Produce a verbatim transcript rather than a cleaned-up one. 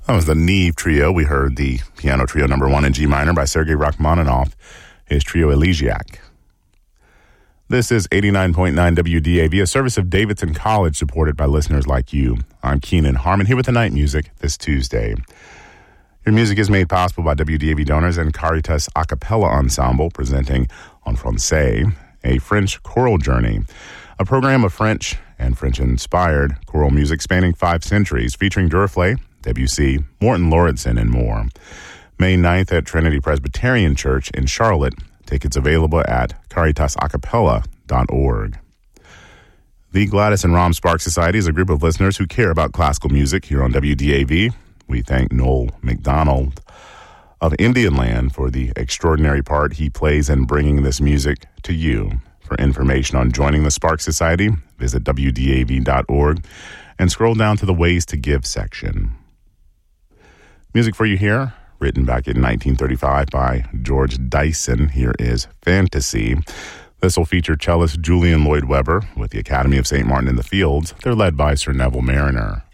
That was the Neve Trio. We heard the piano trio number one in G minor by Sergei Rachmaninoff, his trio Elegiac. This is eighty-nine point nine W D A V, a service of Davidson College supported by listeners like you. I'm Keenan Harmon here with the night music this Tuesday. Your music is made possible by W D A V donors and Caritas A Cappella Ensemble, presenting En Francais, a French choral journey, a program of French and French-inspired choral music spanning five centuries, featuring Duruflé, Debussy, Morton Lauritsen, and more. May ninth at Trinity Presbyterian Church in Charlotte. Tickets available at caritas a cappella dot org. The Gladys and Rom Sparks Society is a group of listeners who care about classical music here on W D A V. We thank Noel McDonald of Indian Land for the extraordinary part he plays in bringing this music to you. For information on joining the Sparks Society, visit W D A V dot org and scroll down to the Ways to Give section. Music for you here, written back in nineteen thirty-five by George Dyson. Here is Fantasy. This will feature cellist Julian Lloyd Webber with the Academy of Saint Martin in the Fields. They're led by Sir Neville Mariner.